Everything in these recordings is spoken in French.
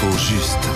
L'info juste.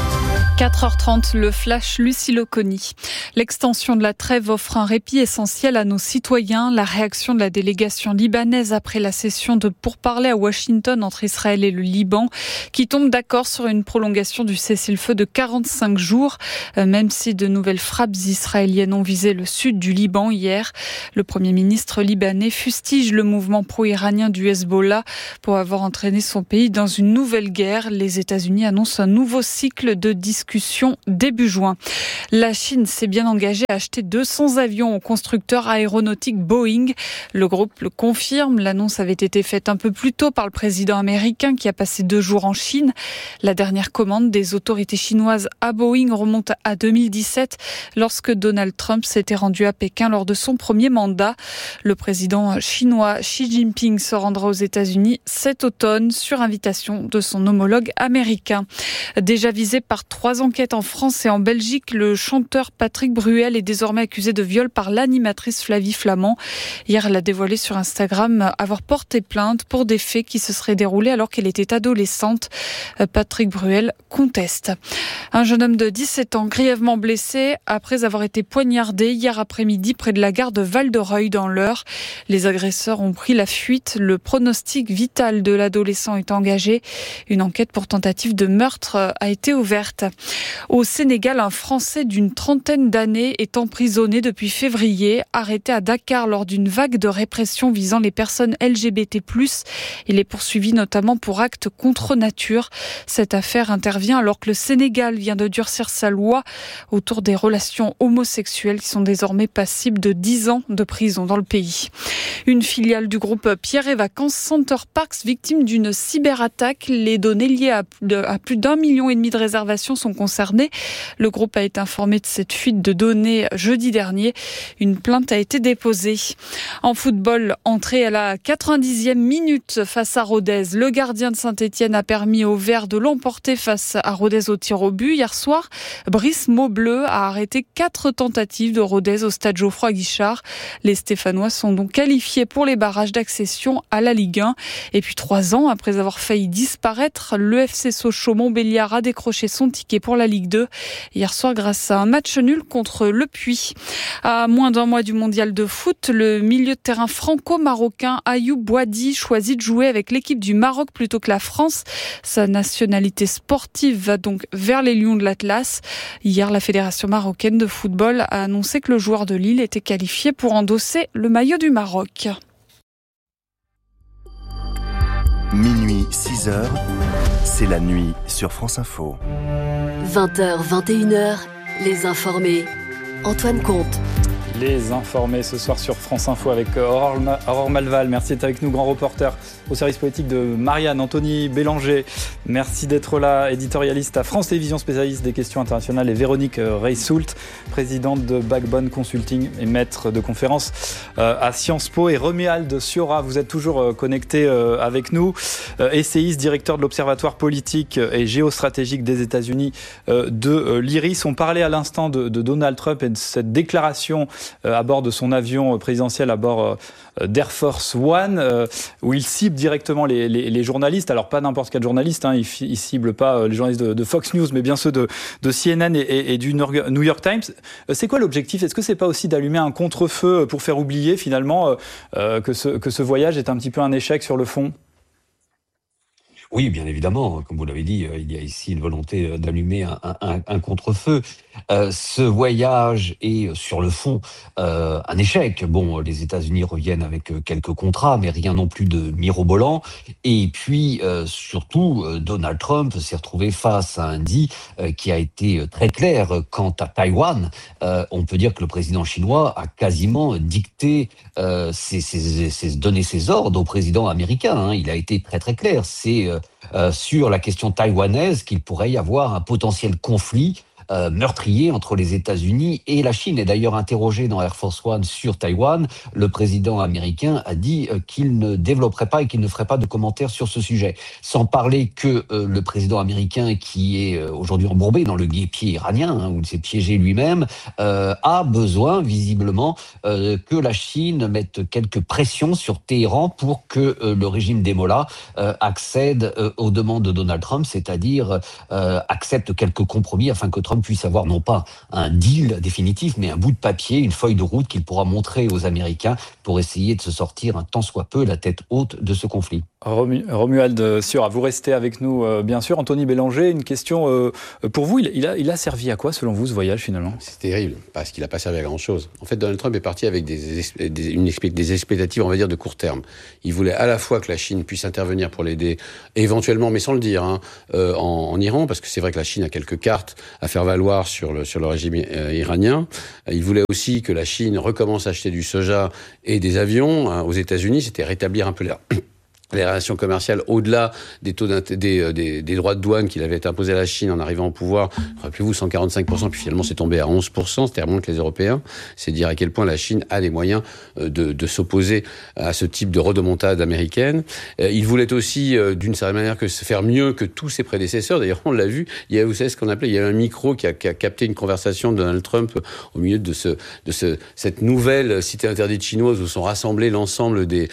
4h30, le flash Lucie Loconi. L'extension de la trêve offre un répit essentiel à nos citoyens. La réaction de la délégation libanaise après la session de pourparlers à Washington entre Israël et le Liban, qui tombe d'accord sur une prolongation du cessez-le-feu de 45 jours, même si de nouvelles frappes israéliennes ont visé le sud du Liban hier. Le Premier ministre libanais fustige le mouvement pro-iranien du Hezbollah pour avoir entraîné son pays dans une nouvelle guerre. Les États-Unis annoncent un nouveau cycle de discussion début juin. La Chine s'est bien engagée à acheter 200 avions au constructeur aéronautique Boeing. Le groupe le confirme. L'annonce avait été faite un peu plus tôt par le président américain qui a passé 2 jours en Chine. La dernière commande des autorités chinoises à Boeing remonte à 2017 lorsque Donald Trump s'était rendu à Pékin lors de son premier mandat. Le président chinois Xi Jinping se rendra aux États-Unis cet automne sur invitation de son homologue américain. Déjà visé par 3 enquêtes en France et en Belgique, le chanteur Patrick Bruel est désormais accusé de viol par l'animatrice Flavie Flament. Hier, elle a dévoilé sur Instagram avoir porté plainte pour des faits qui se seraient déroulés alors qu'elle était adolescente. Patrick Bruel conteste. Un jeune homme de 17 ans grièvement blessé après avoir été poignardé hier après-midi près de la gare de Val-de-Reuil dans l'Eure. Les agresseurs ont pris la fuite. Le pronostic vital de l'adolescent est engagé. Une enquête pour tentative de meurtre a été ouverte. Au Sénégal, un Français d'une trentaine d'années est emprisonné depuis février, arrêté à Dakar lors d'une vague de répression visant les personnes LGBT+. Il est poursuivi notamment pour actes contre nature. Cette affaire intervient alors que le Sénégal vient de durcir sa loi autour des relations homosexuelles qui sont désormais passibles de 10 ans de prison dans le pays. Une filiale du groupe Pierre et Vacances Center Parks victime d'une cyberattaque. Les données liées à plus d'1,5 million de réservations sont concernées. Le groupe a été informé de cette fuite de données jeudi dernier. Une plainte a été déposée. En football, entrée à la 90e minute face à Rodez. Le gardien de Saint-Etienne a permis aux Verts de l'emporter face à Rodez au tir au but. Hier soir, Brice Maubleu a arrêté 4 tentatives de Rodez au stade Geoffroy-Guichard. Les Stéphanois sont donc qualifiés pour les barrages d'accession à la Ligue 1. Et puis 3 ans après avoir failli disparaître, le FC Sochaux-Montbéliard a décroché son ticket pour la Ligue 2 hier soir grâce à un match nul contre Le Puy. À moins d'1 mois du mondial de foot, le milieu de terrain franco-marocain Ayoub Boadi choisit de jouer avec l'équipe du Maroc plutôt que la France. Sa nationalité sportive va donc vers les Lions de l'Atlas. Hier, la Fédération marocaine de football a annoncé que le joueur de Lille était qualifié pour endosser le maillot du Maroc. Minuit 6h, c'est la nuit sur France Info. 20h, 21h, les informés. Antoine Comte. Les informés ce soir sur France Info avec Aurore Malval. Merci d'être avec nous, grand reporter au service politique de Marianne. Anthony Bélanger, merci d'être là, éditorialiste à France Télévisions, spécialiste des questions internationales, et Véronique Reissoult, présidente de Backbone Consulting et maître de conférence à Sciences Po, et Romuald Siora, vous êtes toujours connecté avec nous, essayiste, directeur de l'Observatoire politique et géostratégique des États-Unis de l'IRIS. On parlait à l'instant de Donald Trump et de cette déclaration à bord de son avion présidentiel, à bord d'Air Force One, où il cible directement les journalistes. Alors pas n'importe quel journaliste, hein, il cible pas les journalistes de Fox News, mais bien ceux de CNN et du New York Times. C'est quoi l'objectif ? Est-ce que c'est pas aussi d'allumer un contre-feu pour faire oublier finalement que ce voyage est un petit peu un échec sur le fond ? Oui, bien évidemment, comme vous l'avez dit, il y a ici une volonté d'allumer un contre-feu. Ce voyage est sur le fond un échec. Bon, les États-Unis reviennent avec quelques contrats, mais rien non plus de mirobolant. Et puis, surtout, Donald Trump s'est retrouvé face à un dit qui a été très clair quant à Taïwan. On peut dire que le président chinois a quasiment dicté, donné ses ordres au président américain. Hein. Il a été très très clair. C'est sur la question taïwanaise qu'il pourrait y avoir un potentiel conflit meurtrier entre les États-Unis et la Chine. Et d'ailleurs, interrogé dans Air Force One sur Taïwan, le président américain a dit qu'il ne développerait pas et qu'il ne ferait pas de commentaires sur ce sujet. Sans parler que le président américain, qui est aujourd'hui embourbé dans le guêpier iranien, où il s'est piégé lui-même, a besoin visiblement que la Chine mette quelques pressions sur Téhéran pour que le régime des Mollahs accède aux demandes de Donald Trump, c'est-à-dire accepte quelques compromis afin que Trump puisse avoir non pas un deal définitif, mais un bout de papier, une feuille de route qu'il pourra montrer aux Américains pour essayer de se sortir un tant soit peu la tête haute de ce conflit. Romuald Siora, vous restez avec nous, bien sûr. Anthony Bélanger, une question pour vous. Il a servi à quoi, selon vous, ce voyage, finalement ? C'est terrible, parce qu'il n'a pas servi à grand-chose. En fait, Donald Trump est parti avec des expectatives, on va dire, de court terme. Il voulait à la fois que la Chine puisse intervenir pour l'aider, éventuellement, mais sans le dire, en Iran, parce que c'est vrai que la Chine a quelques cartes à faire valoir sur le régime iranien. Il voulait aussi que la Chine recommence à acheter du soja et des avions aux États-Unis. C'était rétablir un peu les relations commerciales au-delà des taux des droits de douane qu'il avait imposés à la Chine en arrivant au pouvoir. Rappelez-vous, 145%, puis finalement c'est tombé à 11%, c'était moins que les Européens. C'est dire à quel point la Chine a les moyens de s'opposer à ce type de rodomontade américaine. Il voulait aussi, d'une certaine manière, faire mieux que tous ses prédécesseurs. D'ailleurs, on l'a vu, il y a, vous savez ce qu'on appelait, il y a un micro qui a capté une conversation de Donald Trump au milieu de cette nouvelle cité interdite chinoise où sont rassemblés l'ensemble des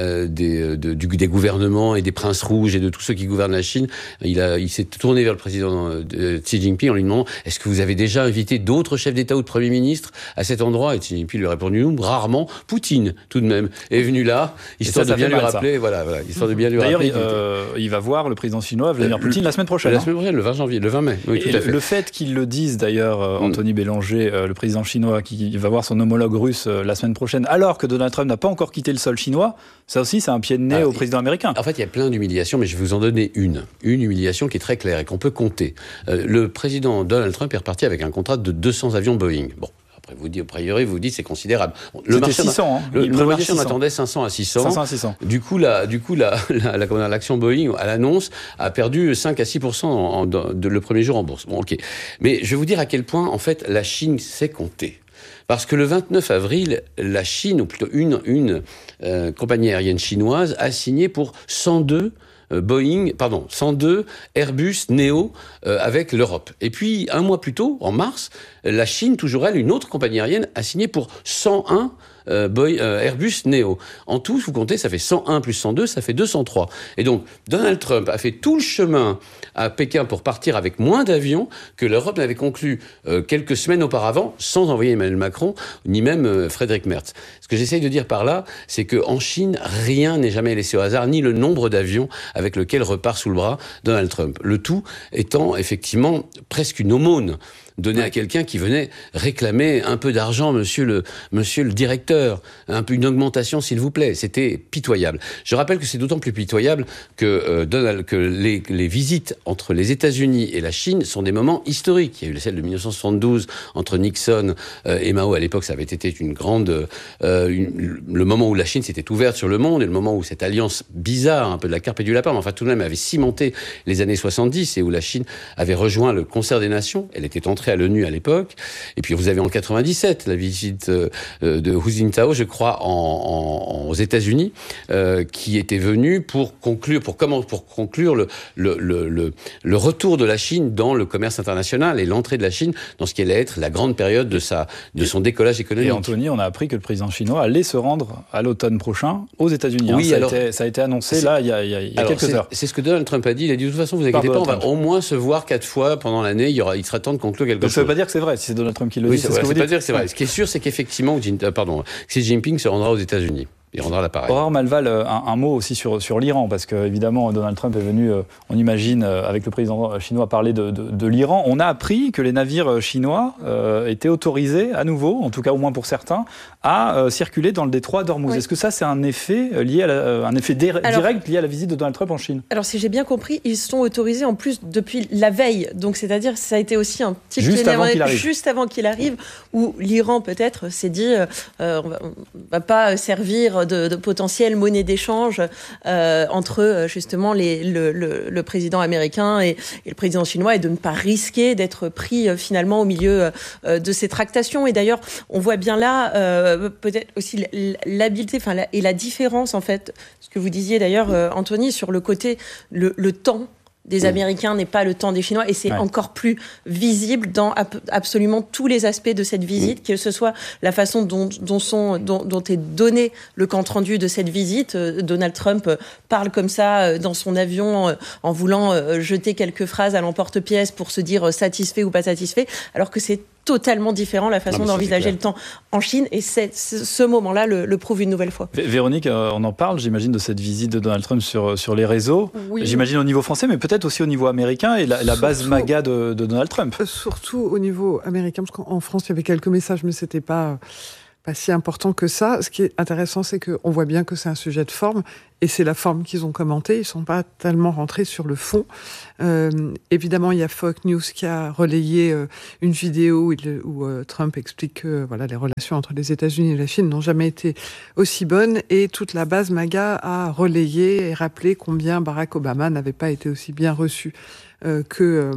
gouvernements et des princes rouges et de tous ceux qui gouvernent la Chine. Il s'est tourné vers le président Xi Jinping en lui demandant « Est-ce que vous avez déjà invité d'autres chefs d'État ou de Premier ministre à cet endroit ?» Et Xi Jinping lui a répondu « Rarement. Poutine, tout de même, est venu là, histoire de bien lui rappeler. » Voilà, histoire de bien lui rappeler. D'ailleurs, il va voir le président chinois, Vladimir Poutine, la semaine prochaine. La semaine prochaine, le 20 mai. Oui, tout à fait. Le fait qu'il le dise, d'ailleurs, Anthony Bélanger, le président chinois, qui va voir son homologue russe la semaine prochaine, alors que Donald Trump n'a pas encore quitté le sol chinois, ça aussi, c'est un pied de nez au président américain. En fait, il y a plein d'humiliations, mais je vais vous en donner une humiliation qui est très claire et qu'on peut compter. Le président Donald Trump est reparti avec un contrat de 200 avions Boeing. Bon. Après, a priori, vous dites c'est considérable. Bon, le marché, 600, le marché en attendait 500 à 600. 500 à 600. Du coup, l'action Boeing, à l'annonce, a perdu 5 à 6% le premier jour en bourse. Bon, ok. Mais je vais vous dire à quel point, en fait, la Chine sait compter. Parce que le 29 avril, la Chine, ou plutôt une compagnie aérienne chinoise, a signé pour 102 Airbus Neo avec l'Europe. Et puis, un mois plus tôt, en mars, la Chine, toujours elle, une autre compagnie aérienne, a signé pour 101 Airbus Neo. En tout, vous comptez, ça fait 101 plus 102, ça fait 203. Et donc, Donald Trump a fait tout le chemin à Pékin pour partir avec moins d'avions que l'Europe n'avait conclu quelques semaines auparavant, sans envoyer Emmanuel Macron, ni même Frédéric Merz. Ce que j'essaye de dire par là, c'est qu'en Chine, rien n'est jamais laissé au hasard, ni le nombre d'avions avec lequel repart sous le bras Donald Trump. Le tout étant effectivement presque une aumône donné à quelqu'un qui venait réclamer un peu d'argent, monsieur le directeur, une augmentation s'il vous plaît. C'était pitoyable. Je rappelle que c'est d'autant plus pitoyable que les visites entre les États-Unis et la Chine sont des moments historiques. Il y a eu celle de 1972 entre Nixon et Mao. À l'époque, ça avait été le moment où la Chine s'était ouverte sur le monde et le moment où cette alliance bizarre, un peu de la carpe et du lapin, mais enfin tout de même avait cimenté les années 70 et où la Chine avait rejoint le concert des nations. Elle était entrée à l'ONU à l'époque. Et puis vous avez en 97 la visite de Hu Jintao, je crois, aux États-Unis, qui était venu pour conclure le retour de la Chine dans le commerce international et l'entrée de la Chine dans ce qui allait être la grande période de son décollage économique. Et Anthony, on a appris que le président chinois allait se rendre à l'automne prochain aux États-Unis. Oui, ça a été annoncé là il y a quelques heures. C'est ce que Donald Trump a dit. Il a dit de toute façon, vous inquiétez pas, on va au moins se voir 4 fois pendant l'année. Il sera temps de conclure quelque chose. Donc ça ne veut pas dire que c'est vrai, si c'est Donald Trump qui le dit. C'est ce que vous dites. Ça veut pas dire que c'est vrai. Ce qui est sûr, c'est qu'effectivement, Xi Jinping se rendra aux États-Unis. Il rendra l'appareil. Aurore Malval, un mot aussi sur l'Iran, parce que évidemment Donald Trump est venu, on imagine, avec le président chinois parler de l'Iran. On a appris que les navires chinois étaient autorisés à nouveau, en tout cas au moins pour certains, à circuler dans le détroit d'Ormuz. Oui. Est-ce que ça c'est un effet lié à direct lié à la visite de Donald Trump en Chine? Alors si j'ai bien compris, ils sont autorisés en plus depuis la veille. Donc c'est-à-dire que ça a été aussi un petit juste avant qu'il arrive, où l'Iran peut-être s'est dit on va pas servir servir de potentielle monnaie d'échange entre justement le président américain et le président chinois, et de ne pas risquer d'être pris finalement au milieu de ces tractations. Et d'ailleurs, on voit bien là peut-être aussi l'habileté et la différence, en fait, ce que vous disiez d'ailleurs, Anthony, sur le côté, le temps des Américains n'est pas le temps des Chinois, et c'est encore plus visible dans absolument tous les aspects de cette visite, que ce soit la façon dont est donné le compte-rendu de cette visite. Donald Trump parle comme ça dans son avion en voulant jeter quelques phrases à l'emporte-pièce pour se dire satisfait ou pas satisfait, alors que c'est totalement différent la façon d'envisager le temps en Chine, et ce moment-là le prouve une nouvelle fois. Véronique, on en parle, j'imagine, de cette visite de Donald Trump sur les réseaux. Oui. J'imagine au niveau français, mais peut-être aussi au niveau américain, et la base MAGA de Donald Trump. Surtout au niveau américain, parce qu'en France, il y avait quelques messages, mais c'était pas si important que ça. Ce qui est intéressant, c'est qu'on voit bien que c'est un sujet de forme, et c'est la forme qu'ils ont commentée. Ils ne sont pas tellement rentrés sur le fond. Évidemment, il y a Fox News qui a relayé une vidéo où Trump explique que les relations entre les États-Unis et la Chine n'ont jamais été aussi bonnes, et toute la base MAGA a relayé et rappelé combien Barack Obama n'avait pas été aussi bien reçu que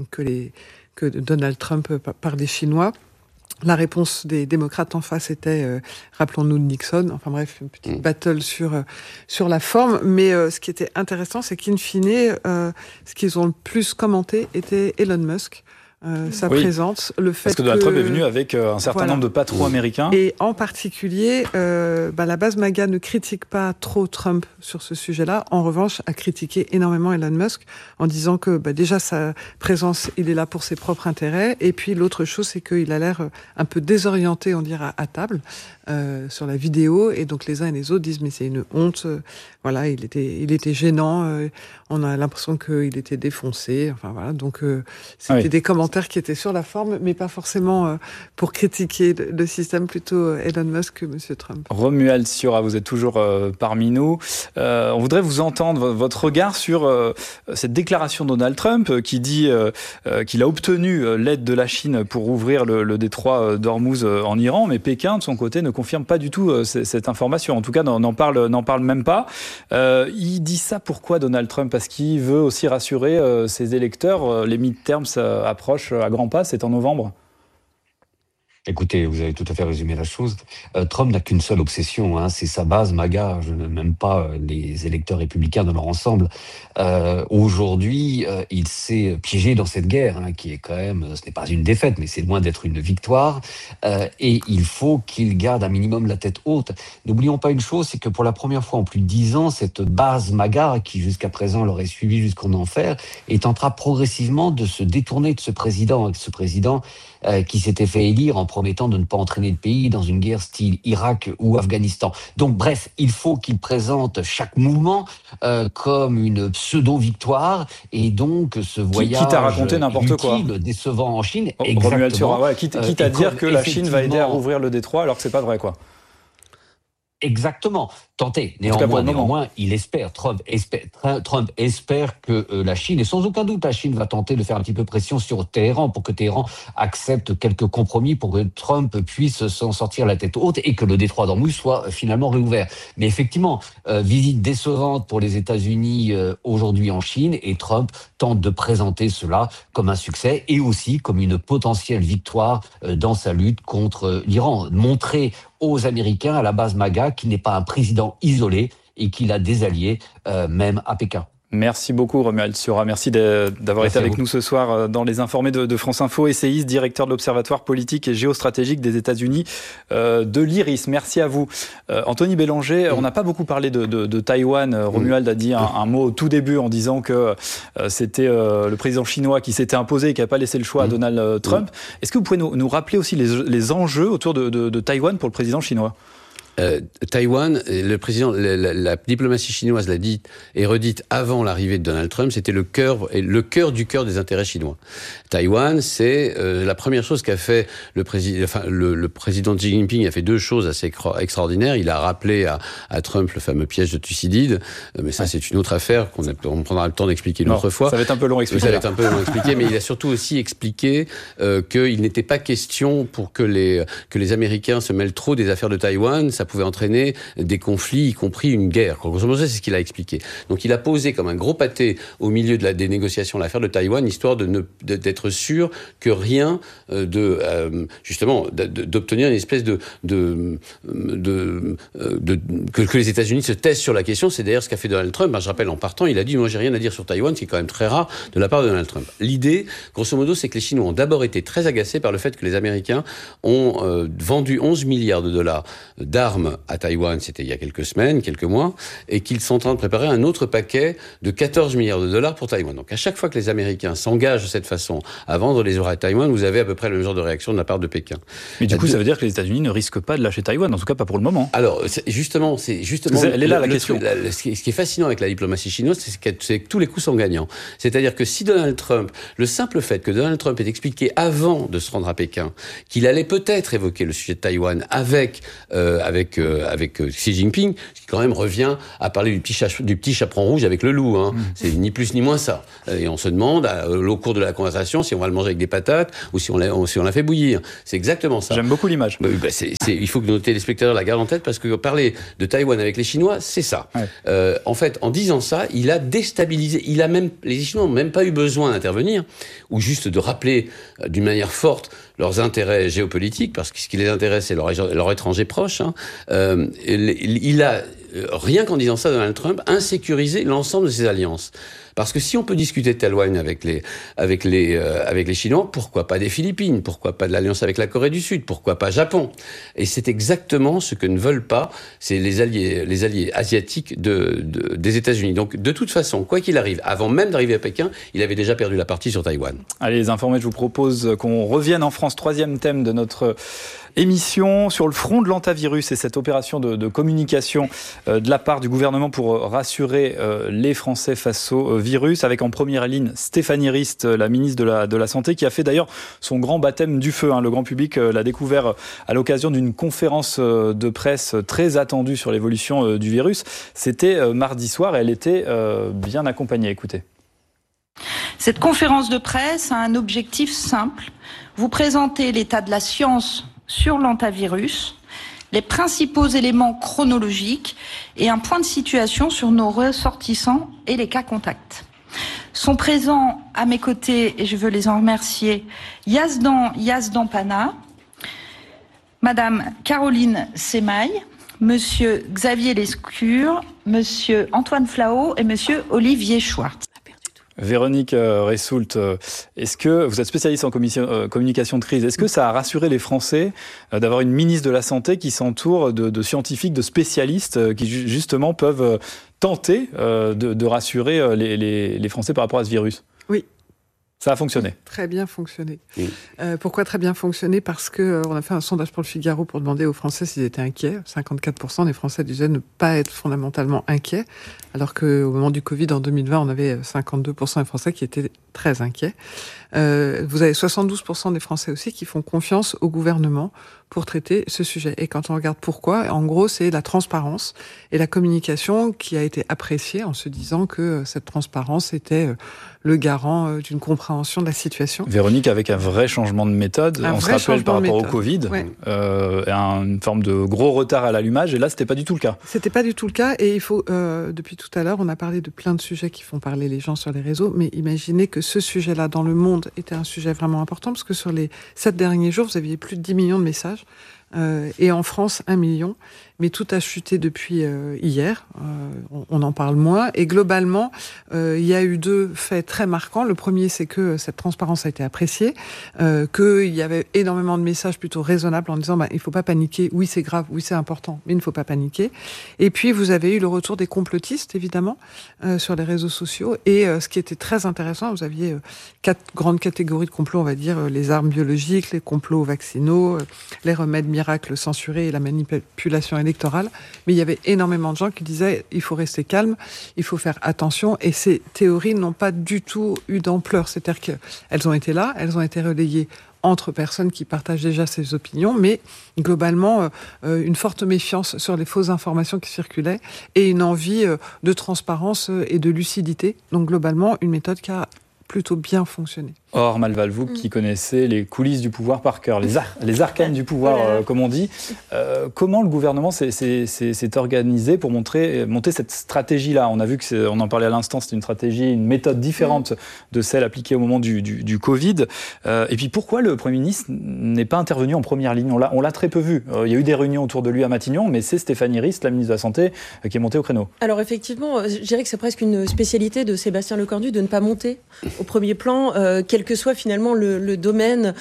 Donald Trump par les Chinois. La réponse des démocrates en face était, rappelons-nous de Nixon. Enfin bref, une petite battle sur la forme. Mais ce qui était intéressant, c'est qu'in fine, ce qu'ils ont le plus commenté était Elon Musk. Sa présence, le fait parce que Donald Trump est venu avec un certain nombre de patrons américains. Et en particulier, la base MAGA ne critique pas trop Trump sur ce sujet-là. En revanche, a critiqué énormément Elon Musk en disant que déjà sa présence, il est là pour ses propres intérêts. Et puis l'autre chose, c'est qu'il a l'air un peu désorienté, on dirait, à table sur la vidéo. Et donc les uns et les autres disent mais c'est une honte. Il était gênant. On a l'impression qu'il était défoncé. Enfin voilà. Donc c'était des commentaires qui étaient sur la forme, mais pas forcément pour critiquer le système, plutôt Elon Musk que M. Trump. Romuald Siora, vous êtes toujours parmi nous. On voudrait vous entendre, votre regard sur cette déclaration de Donald Trump qui dit qu'il a obtenu l'aide de la Chine pour ouvrir le détroit d'Ormuz en Iran, mais Pékin, de son côté, ne confirme pas du tout cette information. En tout cas, n'en parle même pas. Il dit ça pourquoi, Donald Trump ? Parce qu'il veut aussi rassurer ses électeurs. Les midterms approchent à grands pas, c'est en novembre. Écoutez, vous avez tout à fait résumé la chose. Trump n'a qu'une seule obsession, c'est sa base MAGA. Je n'aime même pas les électeurs républicains dans leur ensemble. Aujourd'hui, il s'est piégé dans cette guerre, qui est quand même, ce n'est pas une défaite, mais c'est loin d'être une victoire. Et il faut qu'il garde un minimum la tête haute. N'oublions pas une chose, c'est que pour la première fois en plus de 10 ans, cette base MAGA, qui jusqu'à présent l'aurait suivi jusqu'en enfer, est en train progressivement de se détourner de ce président qui s'était fait élire en promettant de ne pas entraîner le pays dans une guerre style Irak ou Afghanistan. Donc bref, il faut qu'il présente chaque mouvement comme une pseudo-victoire, et donc ce voyage quitte à raconter n'importe quoi, décevant en Chine, quitte à dire que la Chine va aider à rouvrir le détroit alors que c'est pas vrai, quoi. Exactement. Tenté. Néanmoins, il espère. Trump espère que la Chine, et sans aucun doute, la Chine va tenter de faire un petit peu pression sur Téhéran pour que Téhéran accepte quelques compromis pour que Trump puisse s'en sortir la tête haute et que le détroit d'Ormuz soit finalement réouvert. Mais effectivement, visite décevante pour les États-Unis aujourd'hui en Chine, et Trump tente de présenter cela comme un succès et aussi comme une potentielle victoire dans sa lutte contre l'Iran. Montrer aux Américains, à la base MAGA, qu'il n'est pas un président isolé et qu'il a des alliés, même à Pékin. Merci beaucoup, Romuald Siora. Merci d'avoir été avec nous ce soir dans Les Informés de France Info, essayiste, directeur de l'Observatoire politique et géostratégique des États-Unis de l'IRIS. Merci à vous. Anthony Bélanger, on n'a pas beaucoup parlé de Taïwan. Romuald a dit un mot au tout début en disant que c'était le président chinois qui s'était imposé et qui n'a pas laissé le choix à Donald Trump. Est-ce que vous pouvez nous rappeler aussi les enjeux autour de Taïwan pour le président chinois ? Taïwan, le président, la diplomatie chinoise l'a dit et redite avant l'arrivée de Donald Trump, c'était le cœur du cœur des intérêts chinois. Taïwan, c'est la première chose qu'a fait le président Xi Jinping a fait deux choses assez extraordinaires. Il a rappelé à Trump le fameux piège de Thucydide, mais ça c'est une autre affaire on prendra le temps d'expliquer une autre fois. Ça va être un peu long à expliquer. Ça va être un peu long à expliquer, mais il a surtout aussi expliqué qu'il n'était pas question pour que les Américains se mêlent trop des affaires de Taïwan. ça pouvait entraîner des conflits, y compris une guerre. Grosso modo, c'est ce qu'il a expliqué. Donc il a posé comme un gros pâté au milieu des négociations l'affaire de Taïwan, histoire d'être sûr que rien d'obtenir une espèce que les États-Unis se taisent sur la question. C'est d'ailleurs ce qu'a fait Donald Trump. Je rappelle, en partant, il a dit « Moi, j'ai rien à dire sur Taïwan », ce qui est quand même très rare de la part de Donald Trump. L'idée, grosso modo, c'est que les Chinois ont d'abord été très agacés par le fait que les Américains ont vendu 11 milliards de dollars d'armes à Taïwan, c'était il y a quelques semaines, quelques mois, et qu'ils sont en train de préparer un autre paquet de 14 milliards de dollars pour Taïwan. Donc à chaque fois que les Américains s'engagent de cette façon à vendre les oreilles à Taïwan, vous avez à peu près le même genre de réaction de la part de Pékin. Mais du coup, ça veut dire que les États-Unis ne risquent pas de lâcher Taïwan, en tout cas pas pour le moment. Alors, justement, elle est là la question. Ce qui est fascinant avec la diplomatie chinoise, c'est que tous les coups sont gagnants. C'est-à-dire que si le simple fait que Donald Trump ait expliqué avant de se rendre à Pékin qu'il allait peut-être évoquer le sujet de Taïwan avec Xi Jinping, ce qui quand même revient à parler du petit chaperon rouge avec le loup. C'est ni plus ni moins ça. Et on se demande au cours de la conversation si on va le manger avec des patates ou si on l'a fait bouillir. C'est exactement ça. J'aime beaucoup l'image. Il faut que nos téléspectateurs la gardent en tête parce que parler de Taïwan avec les Chinois, c'est ça. Ouais. En fait, en disant ça, il a déstabilisé. Les Chinois n'ont même pas eu besoin d'intervenir ou juste de rappeler d'une manière forte leurs intérêts géopolitiques, parce que ce qui les intéresse, c'est leur étranger proche. Il a, rien qu'en disant ça, Donald Trump, insécurisé l'ensemble de ses alliances. Parce que si on peut discuter de Taïwan avec les Chinois, pourquoi pas des Philippines? Pourquoi pas de l'alliance avec la Corée du Sud? Pourquoi pas Japon? Et c'est exactement ce que ne veulent pas les alliés asiatiques des États-Unis. Donc, de toute façon, quoi qu'il arrive, avant même d'arriver à Pékin, il avait déjà perdu la partie sur Taïwan. Allez, les informés, je vous propose qu'on revienne en France. Troisième thème de notre émission sur le front de l'antavirus et cette opération de communication de la part du gouvernement pour rassurer les Français face au virus, avec en première ligne Stéphanie Rist, la ministre de la Santé, qui a fait d'ailleurs son grand baptême du feu. Le grand public l'a découvert à l'occasion d'une conférence de presse très attendue sur l'évolution du virus. C'était mardi soir et elle était bien accompagnée. Écoutez. Cette conférence de presse a un objectif simple, vous présenter l'état de la science sur l'antavirus, les principaux éléments chronologiques et un point de situation sur nos ressortissants et les cas contacts. Sont présents à mes côtés, et je veux les en remercier, Yazdan Pana, Madame Caroline Semaille, Monsieur Xavier Lescure, Monsieur Antoine Flao et Monsieur Olivier Schwartz. Véronique Ressoult, est-ce que vous êtes spécialiste en communication de crise? Est-ce que ça a rassuré les Français d'avoir une ministre de la Santé qui s'entoure de scientifiques, de spécialistes qui justement peuvent tenter de rassurer les Français par rapport à ce virus? Oui. Ça a fonctionné. Très bien fonctionné. Oui. Pourquoi très bien fonctionné? Parce que on a fait un sondage pour le Figaro pour demander aux Français s'ils étaient inquiets. 54% des Français disaient ne pas être fondamentalement inquiets, alors qu'au moment du Covid, en 2020, on avait 52% des Français qui étaient très inquiets. Vous avez 72% des Français aussi qui font confiance au gouvernement pour traiter ce sujet. Et quand on regarde pourquoi, en gros, c'est la transparence et la communication qui a été appréciée en se disant que cette transparence était le garant d'une compréhension de la situation. Véronique, avec un vrai changement de méthode, on se rappelle par rapport au Covid, ouais. Une forme de gros retard à l'allumage, et là, c'était pas du tout le cas. C'était pas du tout le cas, et il faut, depuis tout à l'heure, on a parlé de plein de sujets qui font parler les gens sur les réseaux, mais imaginez que ce sujet-là, dans le monde, était un sujet vraiment important, parce que sur les 7 derniers jours, vous aviez plus de 10 millions de messages, et en France, 1 million. Mais tout a chuté depuis hier. On en parle moins. Et globalement, il y a eu 2 faits très marquants. Le premier, c'est que cette transparence a été appréciée, qu'il y avait énormément de messages plutôt raisonnables en disant il ne faut pas paniquer. Oui, c'est grave. Oui, c'est important. Mais il ne faut pas paniquer. Et puis, vous avez eu le retour des complotistes, évidemment, sur les réseaux sociaux. Et ce qui était très intéressant, vous aviez 4 grandes catégories de complots, on va dire, les armes biologiques, les complots vaccinaux, les remèdes miracles censurés et la manipulation électorale, mais il y avait énormément de gens qui disaient il faut rester calme, il faut faire attention, et ces théories n'ont pas du tout eu d'ampleur, c'est-à-dire qu'elles ont été là, elles ont été relayées entre personnes qui partagent déjà ces opinions, mais globalement une forte méfiance sur les fausses informations qui circulaient et une envie de transparence et de lucidité. Donc globalement, une méthode qui a plutôt bien fonctionné. Or, Malval, vous qui connaissez les coulisses du pouvoir par cœur, les arcanes du pouvoir, comme on dit, comment le gouvernement s'est organisé pour monter cette stratégie-là? On a vu on en parlait à l'instant, c'était une stratégie, une méthode différente de celle appliquée au moment du Covid. Et puis pourquoi le Premier ministre n'est pas intervenu en première ligne? On l'a très peu vu. Il y a eu des réunions autour de lui à Matignon, mais c'est Stéphanie Rist, la ministre de la Santé, qui est montée au créneau. Alors effectivement, je dirais que c'est presque une spécialité de Sébastien Lecornu de ne pas monter au premier plan, quel que soit finalement le domaine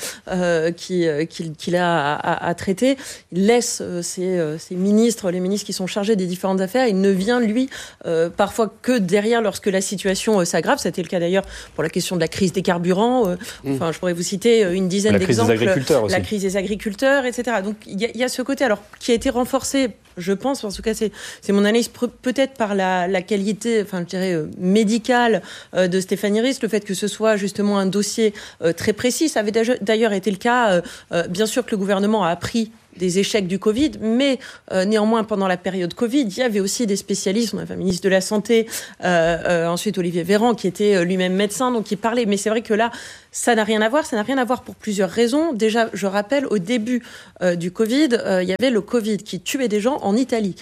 qu'il a à traiter. Il laisse ses ministres, les ministres qui sont chargés des différentes affaires. Il ne vient, lui, parfois que derrière lorsque la situation s'aggrave. C'était le cas d'ailleurs pour la question de la crise des carburants. Enfin, je pourrais vous citer une dizaine d'exemples. La crise des agriculteurs, etc. Donc il y a ce côté alors qui a été renforcé, je pense, en tout cas c'est mon analyse, peut-être par la qualité, enfin je dirais médicale de Stéphanie Rist, le fait que ce soit justement un dossier très précis. Ça avait d'ailleurs été le cas, bien sûr que le gouvernement a appris des échecs du Covid, mais néanmoins, pendant la période Covid, il y avait aussi des spécialistes. On avait un ministre de la Santé, ensuite Olivier Véran, qui était lui-même médecin, donc qui parlait. Mais c'est vrai que là, ça n'a rien à voir. Ça n'a rien à voir pour plusieurs raisons. Déjà, je rappelle, au début du Covid, il y avait le Covid qui tuait des gens en Italie.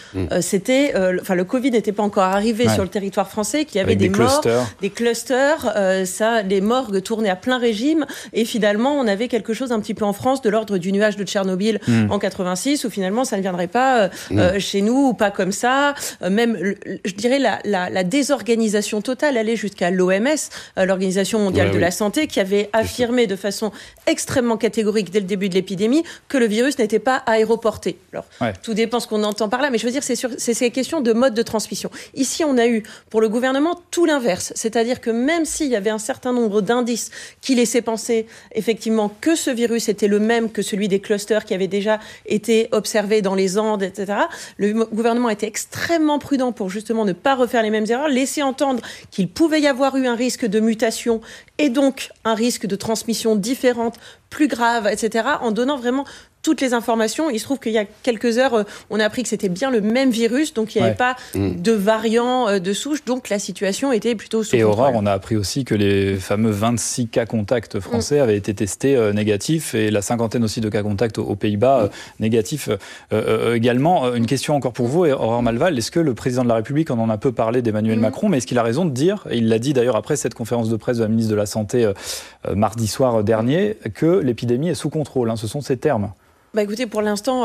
Le Covid n'était pas encore arrivé sur le territoire français, qu'il y avait des morts, des clusters. Les morgues tournaient à plein régime. Et finalement, on avait quelque chose un petit peu en France de l'ordre du nuage de Tchernobyl en 86, où finalement ça ne viendrait pas chez nous, ou pas comme ça. Même, je dirais, la désorganisation totale allait jusqu'à l'OMS, l'Organisation mondiale de la santé, qui avait affirmé de façon extrêmement catégorique dès le début de l'épidémie que le virus n'était pas aéroporté. Alors, tout dépend ce qu'on entend par là, mais je veux dire, c'est ces questions de mode de transmission. Ici, on a eu, pour le gouvernement, tout l'inverse. C'est-à-dire que même s'il y avait un certain nombre d'indices qui laissaient penser, effectivement, que ce virus était le même que celui des clusters qui avaient déjà été observés dans les Andes, etc., le gouvernement était extrêmement prudent pour justement ne pas refaire les mêmes erreurs, laisser entendre qu'il pouvait y avoir eu un risque de mutation et donc un risque de transmission différente, plus grave, etc., en donnant vraiment toutes les informations. Il se trouve qu'il y a quelques heures, on a appris que c'était bien le même virus, donc il n'y avait pas de variant de souche, donc la situation était plutôt sous contrôle. Et Aurore, on a appris aussi que les fameux 26 cas contacts français avaient été testés négatifs, et la cinquantaine aussi de cas contacts aux Pays-Bas négatifs également. Une question encore pour vous, Aurore Malval, est-ce que le président de la République, on en a peu parlé d'Emmanuel Macron, mais est-ce qu'il a raison de dire, et il l'a dit d'ailleurs après cette conférence de presse de la ministre de la Santé mardi soir dernier, que l'épidémie est sous contrôle, ce sont ses termes? Écoutez, pour l'instant,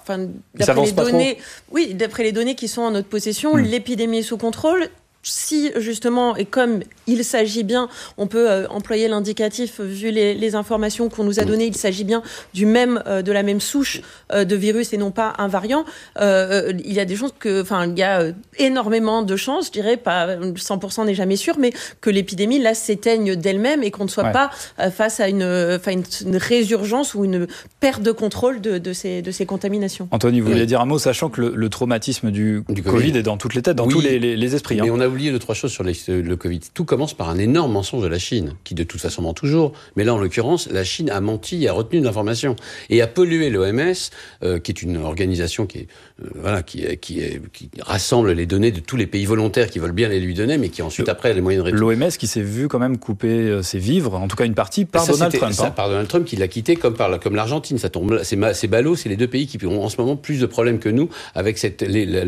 d'après les données qui sont en notre possession, l'épidémie est sous contrôle. Si, justement, et comme il s'agit bien, on peut employer l'indicatif, vu les informations qu'on nous a données, il s'agit bien de la même souche de virus et non pas un variant, il y a des chances il y a énormément de chances, je dirais, pas 100% n'est jamais sûr, mais que l'épidémie, là, s'éteigne d'elle-même et qu'on ne soit pas face à une résurgence ou une perte de contrôle de ces contaminations. Anthony, vous vouliez dire un mot, sachant que le traumatisme du Covid est dans toutes les têtes, dans tous les esprits. Mais on a oublié 2-3 choses sur le Covid. Tout commence par un énorme mensonge de la Chine, qui de toute façon ment toujours. Mais là, en l'occurrence, la Chine a menti, a retenu de l'information et a pollué l'OMS, qui est une organisation qui rassemble les données de tous les pays volontaires qui veulent bien les lui donner, mais qui ensuite après a les moyens de réduire. L'OMS qui s'est vu quand même couper ses vivres, en tout cas une partie, par Donald Trump. Par Donald Trump, qui l'a quitté comme l'Argentine. Ça tombe, c'est ballot, c'est les deux pays qui ont en ce moment plus de problèmes que nous avec cet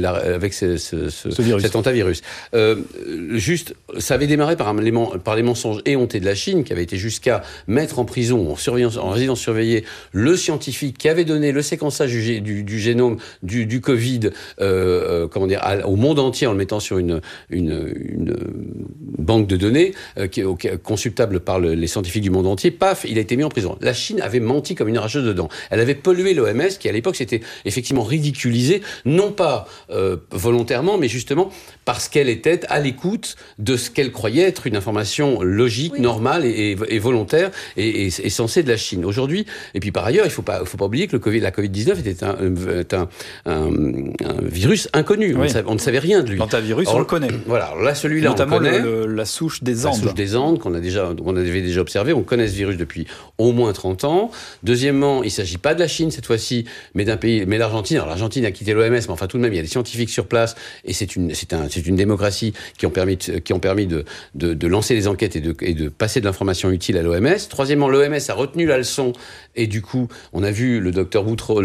hantavirus. Juste, ça avait démarré par les mensonges éhontés de la Chine, qui avait été jusqu'à mettre en prison, en résidence surveillée, le scientifique qui avait donné le séquençage du génome du Covid, au monde entier, en le mettant sur une banque de données consultable par les scientifiques du monde entier. Paf, il a été mis en prison. La Chine avait menti comme une arracheuse de dents. Elle avait pollué l'OMS, qui à l'époque s'était effectivement ridiculisée, non pas volontairement, mais justement parce qu'elle était à l'écoute de ce qu'elle croyait être une information logique, normale et volontaire et censée de la Chine. Aujourd'hui, et puis par ailleurs, il faut pas oublier que la Covid-19 était un virus inconnu. On ne savait rien de lui. L'hantavirus, on le connaît. Voilà, là, celui-là, notamment on le connaît. La souche des Andes. La souche des Andes, qu'on avait déjà observé. On connaît ce virus depuis au moins 30 ans. Deuxièmement, il ne s'agit pas de la Chine cette fois-ci, mais d'un pays, mais l'Argentine. Alors l'Argentine a quitté l'OMS, mais enfin tout de même, il y a des scientifiques sur place, et c'est une démocratie parties qui ont permis de lancer les enquêtes et de passer de l'information utile à l'OMS. Troisièmement, l'OMS a retenu la leçon et du coup, on a vu le docteur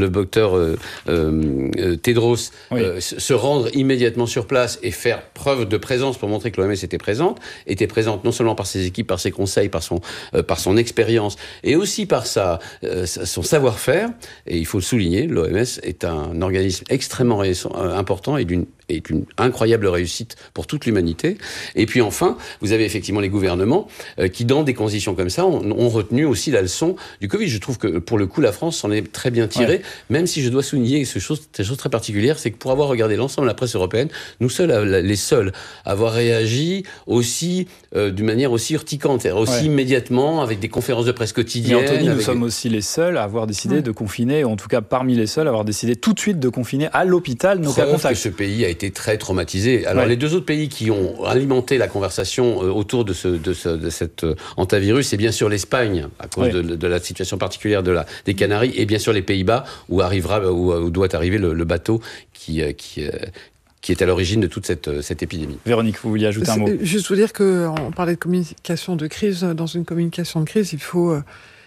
Tedros se rendre immédiatement sur place et faire preuve de présence pour montrer que l'OMS était présente non seulement par ses équipes, par ses conseils, par son expérience et aussi par son savoir-faire. Et il faut le souligner, l'OMS est un organisme extrêmement important et d'une incroyable réussite pour toute l'humanité. Et puis enfin, vous avez effectivement les gouvernements qui, dans des conditions comme ça, ont retenu aussi la leçon du Covid. Je trouve que pour le coup, la France s'en est très bien tirée, même si je dois souligner cette chose très particulière, c'est que pour avoir regardé l'ensemble de la presse européenne, nous les seuls à avoir réagi aussi d'une manière aussi urticante, c'est-à-dire aussi immédiatement, avec des conférences de presse quotidiennes. Et Anthony, nous sommes aussi les seuls à avoir décidé de confiner, ou en tout cas parmi les seuls à avoir décidé tout de suite de confiner à l'hôpital nos cas contacts. Que ce pays a été très traumatisé. Alors les deux autres pays qui ont alimenté la conversation autour de cet hantavirus, c'est bien sûr l'Espagne, à cause de la situation particulière des Canaries, et bien sûr les Pays-Bas, où doit arriver le bateau qui est à l'origine de toute cette épidémie. Véronique, vous vouliez ajouter un mot ? Juste vous dire qu'on parlait de communication de crise. Dans une communication de crise, il faut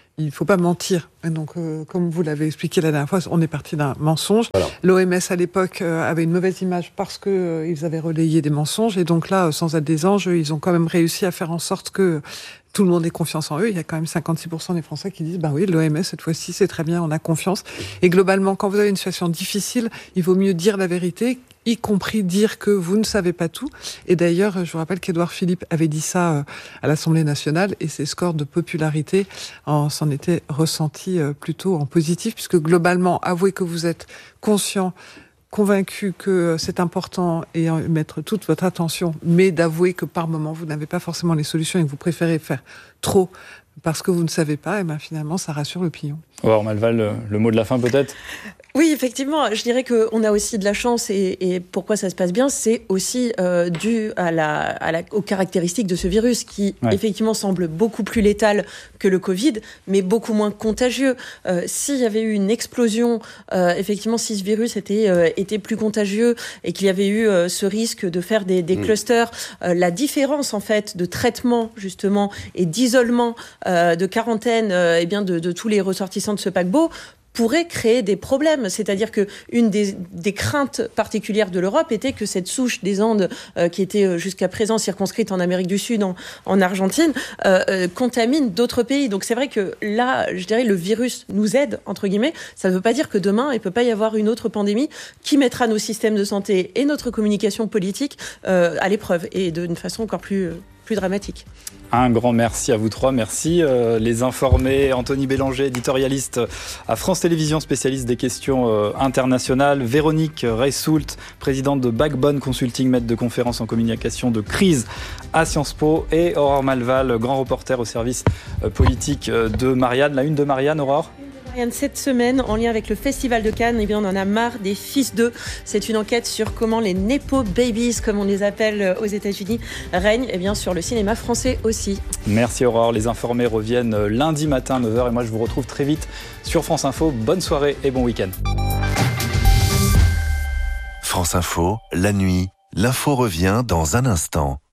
pas mentir. Et donc, comme vous l'avez expliqué la dernière fois, on est parti d'un mensonge. Voilà. L'OMS, à l'époque, avait une mauvaise image parce que ils avaient relayé des mensonges. Et donc là, sans être des anges, ils ont quand même réussi à faire en sorte que tout le monde ait confiance en eux. Il y a quand même 56% des Français qui disent, oui, l'OMS, cette fois-ci, c'est très bien, on a confiance. Et globalement, quand vous avez une situation difficile, il vaut mieux dire la vérité, y compris dire que vous ne savez pas tout. Et d'ailleurs, je vous rappelle qu'Édouard Philippe avait dit ça à l'Assemblée nationale, et ses scores de popularité s'en étaient ressentis plutôt en positif, puisque globalement, avouez que vous êtes conscient, convaincu que c'est important et mettre toute votre attention, mais d'avouer que par moment, vous n'avez pas forcément les solutions et que vous préférez faire trop parce que vous ne savez pas, et finalement, ça rassure l'opinion. Aurore Malval, le mot de la fin peut-être ? Oui, effectivement, je dirais qu'on a aussi de la chance et pourquoi ça se passe bien, c'est aussi dû aux caractéristiques de ce virus qui, effectivement, semble beaucoup plus létal que le Covid, mais beaucoup moins contagieux. S'il y avait eu une explosion, effectivement, si ce virus était plus contagieux et qu'il y avait eu ce risque de faire des clusters, la différence, en fait, de traitement, justement, et d'isolement, de quarantaine, de tous les ressortissants de ce paquebot, pourrait créer des problèmes. C'est-à-dire que une des craintes particulières de l'Europe était que cette souche des Andes, qui était jusqu'à présent circonscrite en Amérique du Sud, en Argentine, contamine d'autres pays. Donc c'est vrai que là, je dirais, le virus nous aide, entre guillemets. Ça ne veut pas dire que demain, il ne peut pas y avoir une autre pandémie qui mettra nos systèmes de santé et notre communication politique à l'épreuve, et d'une façon encore plus dramatique. Un grand merci à vous trois. Merci les informés. Anthony Bélanger, éditorialiste à France Télévisions, spécialiste des questions internationales. Véronique Reissoult, présidente de Backbone Consulting, maître de conférences en communication de crise à Sciences Po. Et Aurore Malval, grand reporter au service politique de Marianne. La une de Marianne, Aurore ? Cette semaine, en lien avec le Festival de Cannes, on en a marre des fils d'eux. C'est une enquête sur comment les Nepo Babies, comme on les appelle aux États-Unis, règnent sur le cinéma français aussi. Merci Aurore. Les informés reviennent lundi matin 9h et moi je vous retrouve très vite sur France Info. Bonne soirée et bon week-end. France Info, la nuit, l'info revient dans un instant.